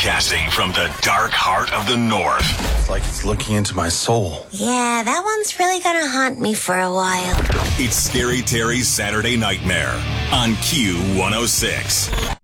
Broadcasting from the dark heart of the North. It's like it's looking into my soul. Yeah, that one's really gonna haunt me for a while. It's Scary Terry's Saturday Nightmare on Q106.